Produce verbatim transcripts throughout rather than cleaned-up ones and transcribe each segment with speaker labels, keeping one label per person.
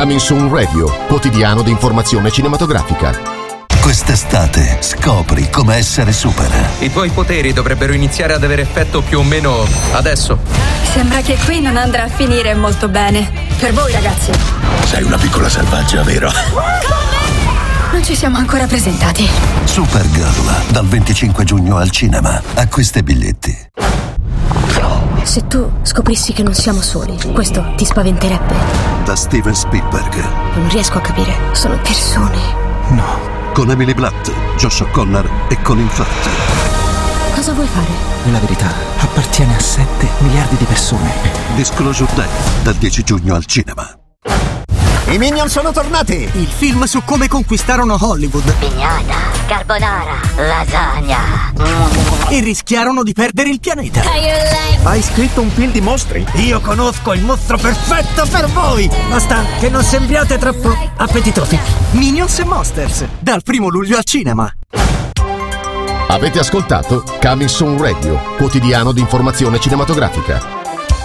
Speaker 1: Coming Soon Radio, quotidiano di informazione cinematografica.
Speaker 2: Quest'estate scopri come essere super.
Speaker 3: I tuoi poteri dovrebbero iniziare ad avere effetto più o meno adesso.
Speaker 4: Sembra che qui non andrà a finire molto bene. Per voi, ragazzi.
Speaker 5: Sei una piccola selvaggia, vero?
Speaker 4: Non ci siamo ancora presentati.
Speaker 2: Supergirl, dal venticinque giugno al cinema. Acquista i biglietti.
Speaker 6: Se tu scoprissi che non siamo soli, questo ti spaventerebbe?
Speaker 2: Da Steven Spielberg.
Speaker 6: Non riesco a capire. Sono persone.
Speaker 2: No. Con Emily Blunt, Josh O'Connor e Colin Firth.
Speaker 6: Cosa vuoi fare?
Speaker 7: La verità appartiene a sette miliardi di persone.
Speaker 2: Disclosure Day, dal dieci giugno al cinema.
Speaker 8: I Minion sono tornati!
Speaker 7: Il film su come conquistarono Hollywood.
Speaker 9: Pignata, carbonara, lasagna.
Speaker 7: E rischiarono di perdere il pianeta.
Speaker 8: Hai scritto un film di mostri?
Speaker 7: Io conosco il mostro perfetto per voi! Basta che non sembriate troppo appetitosi. Minions e Monsters, dal primo luglio al cinema.
Speaker 1: Avete ascoltato Coming Soon Radio, quotidiano di informazione cinematografica.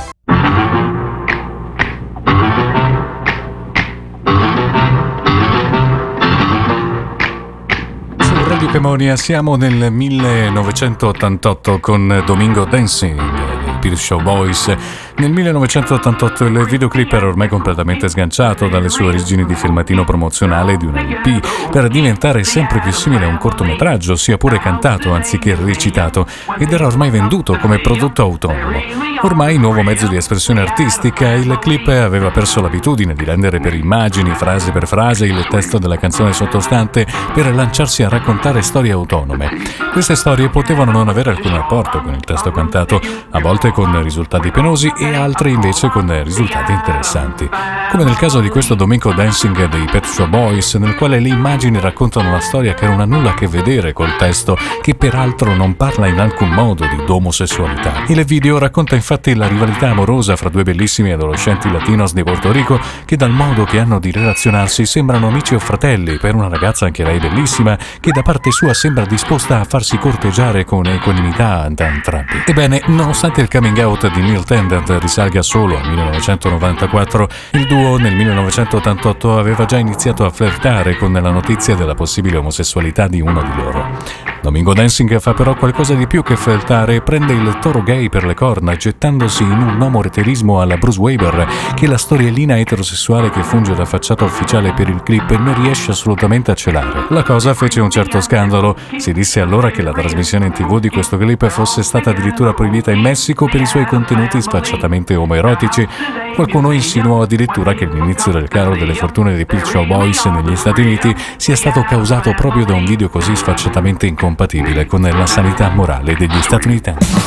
Speaker 10: Radio Camonia, siamo nel millenovecentottantotto con Domingo Dancing dei Pet Shop Boys. Nel millenovecentottantotto il videoclip era ormai completamente sganciato dalle sue origini di filmatino promozionale di un L P per diventare sempre più simile a un cortometraggio, sia pure cantato anziché recitato, ed era ormai venduto come prodotto autonomo. Ormai nuovo mezzo di espressione artistica, il clip aveva perso l'abitudine di rendere per immagini, frase per frase, il testo della canzone sottostante per lanciarsi a raccontare storie autonome. Queste storie potevano non avere alcun rapporto con il testo cantato, a volte con risultati penosi e altre invece con risultati interessanti. Come nel caso di questo Domingo Dancing dei Pet Shop Boys, nel quale le immagini raccontano una storia che non ha nulla a che vedere col testo, che peraltro non parla in alcun modo di omosessualità. Il video racconta infatti la rivalità amorosa fra due bellissimi adolescenti latinos di Porto Rico che dal modo che hanno di relazionarsi sembrano amici o fratelli per una ragazza anche lei bellissima che da parte sua sembra disposta a farsi corteggiare con equanimità da entrambi. Ebbene, nonostante il coming out di Neil Tennant risalga solo al millenovecentonovantaquattro, il duo nel millenovecentottantotto aveva già iniziato a flirtare con la notizia della possibile omosessualità di uno di loro. Domingo Dancing fa però qualcosa di più che flirtare e prende il toro gay per le corna, gettandosi in un omoreterismo alla Bruce Weber che la storiellina eterosessuale che funge da facciata ufficiale per il clip non riesce assolutamente a celare. La cosa fece un certo scandalo. Si disse allora che la trasmissione in tv di questo clip fosse stata addirittura proibita in Messico per i suoi contenuti sfacciatamente omoerotici. Qualcuno insinuò addirittura che l'inizio del calo delle fortune dei Pet Shop Boys negli Stati Uniti sia stato causato proprio da un video così sfacciatamente incompatibile con la sanità morale degli statunitensi.